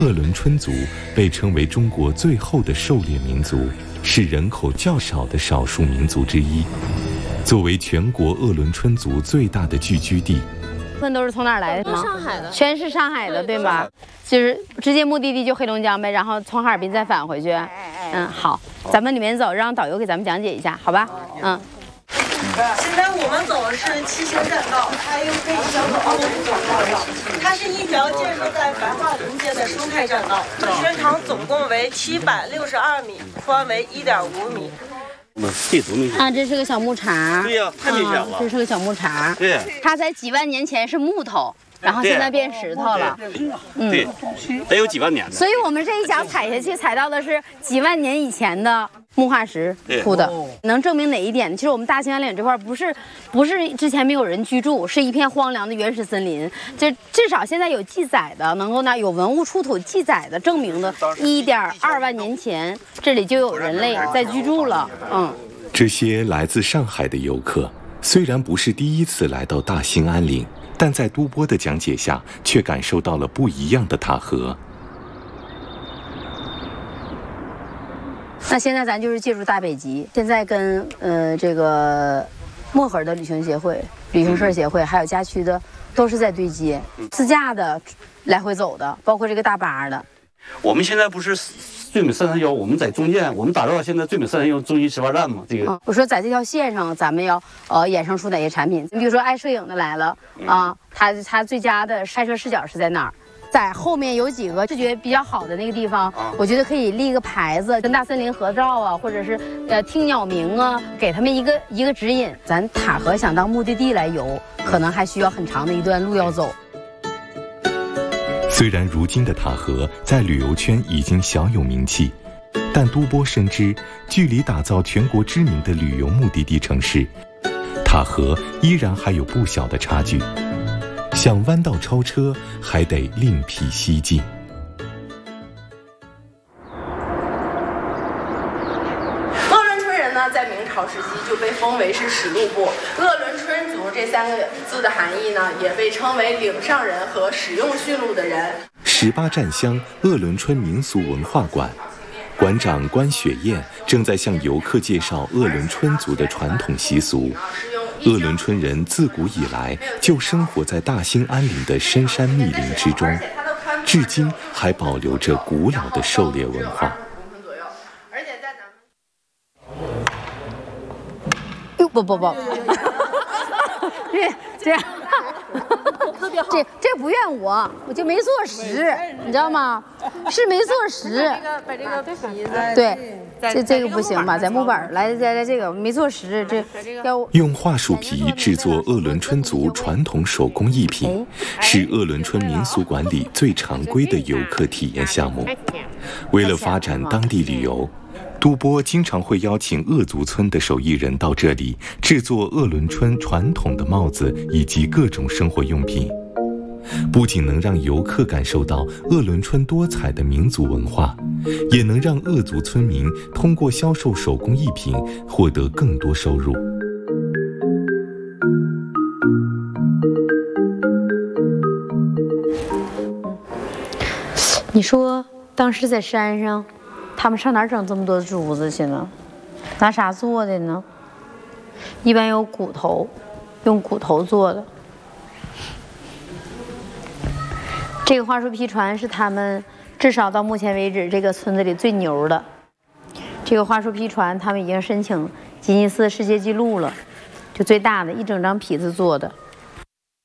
鄂伦春族被称为中国最后的狩猎民族，是人口较少的少数民族之一。作为全国鄂伦春族最大的聚居地， 都是从哪儿来的吗？ 上海的， 全是上海的，对吧？就是直接目的地就黑龙江呗，然后从哈尔滨再返回去。好，咱们里面走，让导游给咱们讲解一下，好吧？ 现在我们走的是七星栈道，它又可以叫做奥运总道道，它是一条建设在白桦林间的生态栈道，全长总共为762米，宽为1.5米。 这是个小木碴。 对呀，太明显了。 这是个小木碴。 对， 它在几万年前是木头，然后现在变石头了。 对，得有几万年的。 所以我们这一脚踩下去，踩到的是几万年以前的木化石铺的。能证明哪一点？其实我们大兴安岭这块不是之前没有人居住，是一片荒凉的原始森林。这至少现在有记载的，能够有文物出土记载的证明的，1.2万年前这里就有人类在居住了。 这些来自上海的游客虽然不是第一次来到大兴安岭，但在都波的讲解下，却感受到了不一样的塔河。 那现在咱就是借助大北极，现在跟这个漠河的旅行社协会，还有家区的，都是在对接，自驾的来回走的，包括这个大巴的。 我们现在不是最美331，我们在中间，我们打造现在最美331中心始发站嘛。这个我说在这条线上，咱们要衍生出哪些产品？你比如说爱摄影的来了啊，他最佳的拍摄视角是在哪儿？在后面有几个视觉比较好的那个地方，我觉得可以立一个牌子，跟大森林合照啊，或者是听鸟鸣啊，给他们一个指引。咱塔河想当目的地来游，可能还需要很长的一段路要走。 虽然如今的塔河在旅游圈已经小有名气，但都波深知，距离打造全国知名的旅游目的地城市，塔河依然还有不小的差距。想弯道超车，还得另辟蹊径。 鄂伦春人呢，在明朝时期就被封为是使路部。鄂伦春族这3个字的含义呢，也被称为领上人和使用驯鹿的人。 18站乡鄂伦春民俗文化馆馆长关雪燕正在向游客介绍鄂伦春族的传统习俗。鄂伦春人自古以来就生活在大兴安岭的深山密林之中，至今还保留着古老的狩猎文化。 不，这样，这不怨我就没做实，你知道吗？是没做实。 把这个皮子对，这个不行吧？在木板来这个没做实，这要用桦树皮制作鄂伦春族传统手工艺品，是鄂伦春民俗馆里最常规的游客体验项目。为了发展当地旅游，都波经常会邀请鄂族村的手艺人到这里制作鄂伦春传统的帽子以及各种生活用品，不仅能让游客感受到鄂伦春多彩的民族文化，也能让鄂族村民通过销售手工艺品获得更多收入。 你说当时在山上，他们上哪儿整这么多珠子去呢？拿啥做的呢？一般有骨头，用骨头做的。这个桦树皮船是他们至少到目前为止这个村子里最牛的。这个桦树皮船他们已经申请吉尼斯世界纪录了，就最大的一整张皮子做的。